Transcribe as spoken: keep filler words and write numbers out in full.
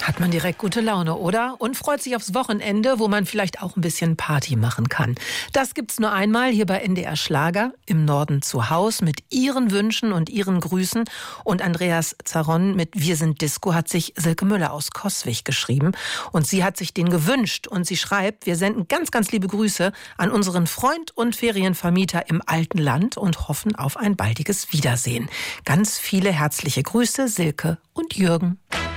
Hat man direkt gute Laune, oder? Und freut sich aufs Wochenende, wo man vielleicht auch ein bisschen Party machen kann. Das gibt's nur einmal hier bei N D R Schlager, im Norden zu Haus, mit Ihren Wünschen und Ihren Grüßen. Und Andreas Zaron mit Wir sind Disco hat sich Silke Müller aus Coswig geschrieben. Und sie hat sich den gewünscht. Und sie schreibt, wir senden ganz, ganz liebe Grüße an unseren Freund und Ferienvermieter im alten Land und hoffen auf ein baldiges Wiedersehen. Ganz viele herzliche Grüße, Silke und Jürgen.